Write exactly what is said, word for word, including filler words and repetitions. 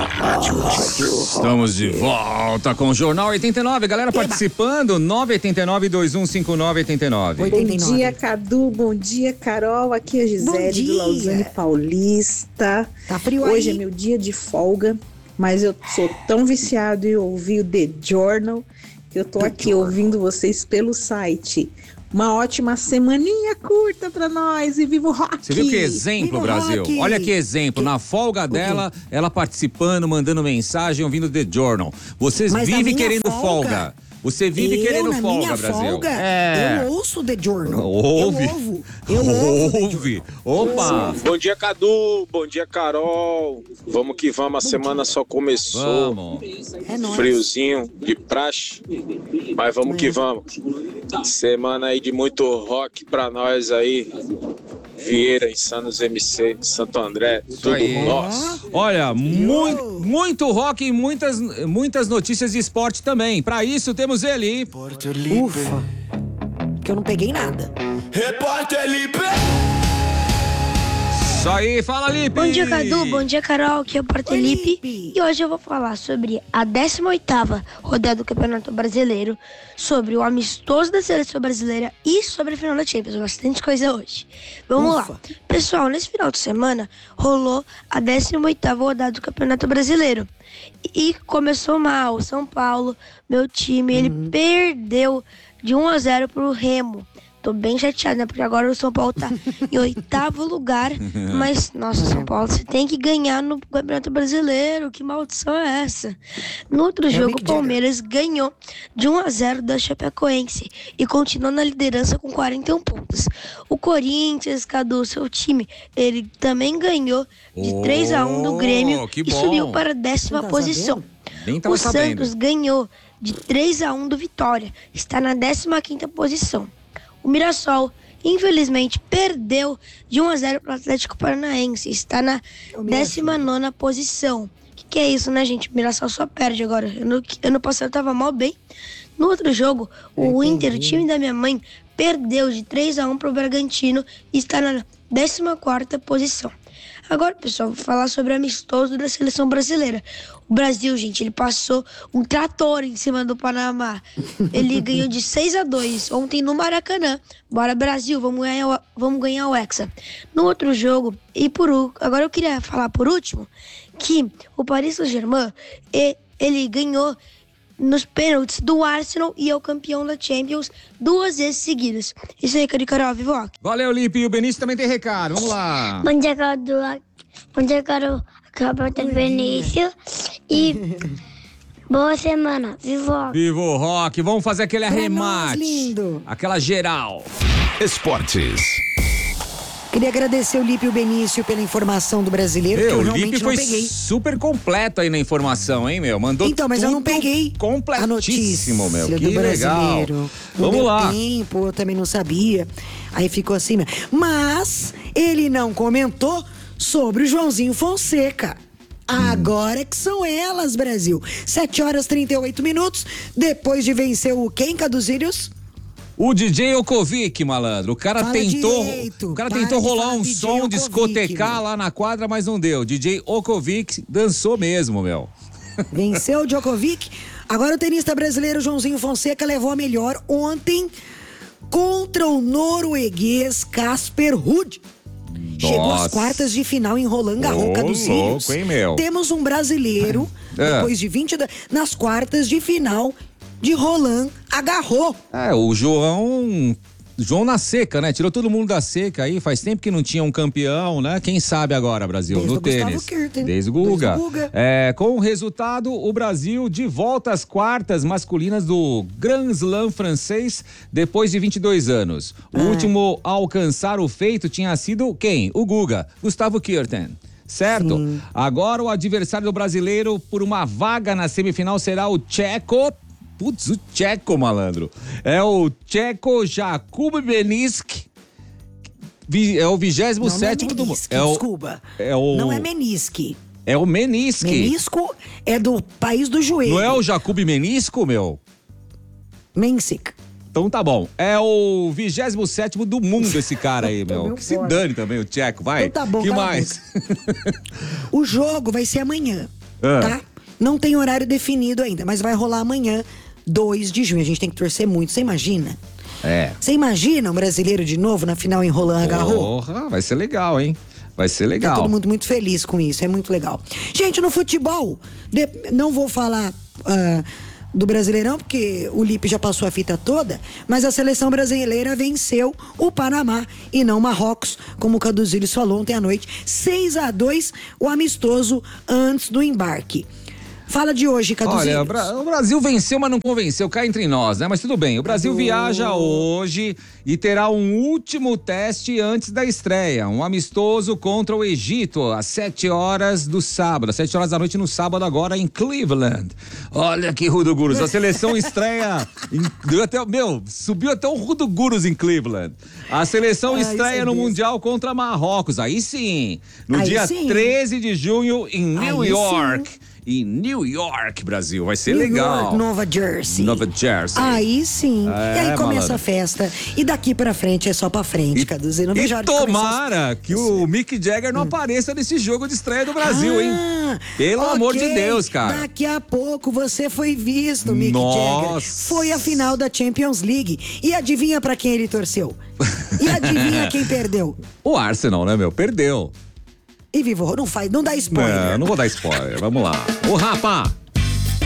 Estamos de volta com o Jornal oitenta e nove. Galera Eba. participando, nove oito nove, dois um cinco nove, oito nove. Bom dia, Cadu. Bom dia, Carol. Aqui é a Gisele do Lausanne Paulista. Tá frio Hoje aí? é meu dia de folga, mas eu sou tão viciado em ouvir o The Journal que eu tô The aqui Journal. ouvindo vocês pelo site. Uma ótima semaninha curta pra nós e viva o rock! Você viu que exemplo, Viva o Brasil? rock! Olha que exemplo. Na folga dela, ela participando, mandando mensagem, ouvindo The Journal. Vocês Mas na vivem minha querendo folga, folga. Você vive eu, querendo na folga, minha Brasil. Folga, É. Eu ouço The Journal. Ouve. Eu ouvo. Eu ouvo The Ouve. Opa. Bom dia, Cadu. Bom dia, Carol. Vamos que vamos. A semana só começou. Vamos. É nóis. Friozinho de praxe. Mas vamos É. que vamos. Semana aí de muito rock pra nós aí. Vieira, Insanos M C, Santo André, tudo aí. nosso. Olha, muito, muito rock e muitas, muitas notícias de esporte também. Pra isso temos ele. Ufa. Que eu não peguei nada. Isso aí, fala, Lipe. Bom dia, Cadu. Bom dia, Carol. Aqui é o Portelipe. Lipe. E hoje eu vou falar sobre a décima oitava rodada do Campeonato Brasileiro, sobre o amistoso da Seleção Brasileira e sobre a final da Champions. Bastante coisa hoje. Vamos Ufa. lá. Pessoal, nesse final de semana rolou a décima oitava rodada do Campeonato Brasileiro. E começou mal. O São Paulo, meu time, ele perdeu de um a zero pro Remo. Tô bem chateada, né? Porque agora o São Paulo tá em oitavo lugar. Mas, nossa, São Paulo, você tem que ganhar no Campeonato Brasileiro. Que maldição é essa? No outro É o jogo, Mick o Palmeiras ganhou de um a zero da Chapecoense e continuou na liderança com quarenta e um pontos. O Corinthians, Cadu, seu time, ele também ganhou de Oh, três a um do Grêmio que e bom. subiu para a décima Não tá posição. Nem tava O sabendo. Santos ganhou de três a um do Vitória, está na décima quinta posição. O Mirassol, infelizmente, perdeu de um a zero para o Atlético Paranaense, está na O Mirassol. décima nona posição. O que, que é isso, né, gente? O Mirassol só perde agora. Ano, ano passado estava mal bem. No outro jogo, o Inter, o time da minha mãe, perdeu de três a um para o Bragantino e está na décima quarta posição. Agora, pessoal, vou falar sobre o amistoso da seleção brasileira. O Brasil, gente, ele passou um trator em cima do Panamá. Ele ganhou de seis a dois ontem no Maracanã. Bora, Brasil, vamos ganhar, o- vamos ganhar o Hexa. No outro jogo, e por u- agora eu queria falar por último, que o Paris Saint-Germain, e- ele ganhou nos pênaltis do Arsenal e é o campeão da Champions duas vezes seguidas. Isso aí, Carol, vivo rock. Valeu, Lipe. E o Benício também tem recado. Vamos lá. Bom dia, Cadu. Bom dia, Carol. Aqui é o Roberto Vinícius. E boa semana. Vivo rock. Viva o rock. Vamos fazer aquele Pra nós, arremate. lindo. Aquela geral. Esportes. Queria agradecer o Lipe e o Benício pela informação do brasileiro, que Meu, eu o realmente Lipe não foi peguei. super completo aí na informação, hein, meu? Mandou Então, mas eu não tudo peguei completíssimo, a notícia meu. Que do legal. brasileiro. Não Vamos deu lá. tempo, eu também não sabia. Aí ficou assim mesmo. Mas ele não comentou sobre o Joãozinho Fonseca. Agora que são elas, Brasil. sete horas e trinta e oito minutos, depois de vencer o quem, Caduzírios? O D J Okovic, malandro. O cara Fala tentou, direito. o cara Para tentou de rolar falar um D J som, Okovic, discotecar meu. lá na quadra, mas não deu. D J Okovic dançou mesmo, meu. Venceu o Djokovic. Agora o tenista brasileiro Joãozinho Fonseca levou a melhor ontem contra o norueguês Casper Ruud. Chegou às Nossa. quartas de final em Roland Garros, Ô, Caduzírios. louco, hein, meu? Temos um brasileiro, É. depois de vinte, da- nas quartas de final de Roland Garros. É, o João. João na seca, né? Tirou todo mundo da seca aí. Faz tempo que não tinha um campeão, né? Quem sabe agora, Brasil, Desde no o Gustavo tênis. Kuerten. Desde o Guga. Desde o Guga. É, com o resultado, o Brasil de volta às quartas masculinas do Grand Slam francês depois de vinte e dois anos. O último a alcançar o feito tinha sido quem? O Guga, Gustavo Kuerten. Certo? Sim. Agora o adversário do brasileiro por uma vaga na semifinal será o tcheco. Putz, o tcheco, malandro. É o tcheco Jakub Menisk. Vi- É o vigésimo Não, não é sétimo do mundo. menisque, É o, desculpa. é o, Não é menisque. é o Menisk. Menisco é do país do joelho. Não é o Jakub Menisco, meu? Mensic. Então tá bom. É o vigésimo sétimo do mundo esse cara aí, Tô meu. meio Que se fora. dane também o tcheco, vai. Então tá bom, que cala a mais? O jogo vai ser amanhã. Ah. tá? Não tem horário definido ainda, mas vai rolar amanhã, dois de junho. A gente tem que torcer muito, você imagina? É. Você imagina um brasileiro de novo na final em Roland Garros? Porra, vai ser legal, hein? Vai ser legal. Tá todo mundo muito feliz com isso, é muito legal. Gente, no futebol, de- não vou falar ah, do Brasileirão, porque o Lipe já passou a fita toda, mas a seleção brasileira venceu o Panamá e não Marrocos, como o Caduzilhos falou ontem à noite. seis a dois, o amistoso antes do embarque. Fala de hoje, Caduzilhos. Olha, o, Bra- o Brasil venceu, mas não convenceu, cá entre nós, né? Mas tudo bem, o Brasil viaja hoje e terá um último teste antes da estreia, um amistoso contra o Egito, às sete horas do sábado, às sete horas da noite no sábado agora em Cleveland. Olha que Rudo Gurus, a seleção estreia, em, deu até, meu, subiu até o Rudo Gurus em Cleveland. A seleção Ah, estreia isso é no mesmo. Mundial contra Marrocos, aí sim, no Aí dia sim. treze de junho em New Aí York. sim. Em New York, Brasil. Vai ser New legal. York, Nova Jersey. Nova Jersey. Aí sim. É, e aí começa malandro. a festa. E daqui pra frente é só pra frente, Caduzilhos. Não E vejo a hora de começar as- tomara que o Mick Jagger não apareça nesse jogo de estreia do Brasil, hein? Ah, Pelo ok. amor de Deus, cara. Daqui a pouco você foi visto, Mick Nossa. Jagger. Foi a final da Champions League. E adivinha pra quem ele torceu? E adivinha quem perdeu? O Arsenal, né, meu? Perdeu. E Vivo, não faz, não dá spoiler. Não, não vou dar spoiler. Vamos lá. Ô, Rafa!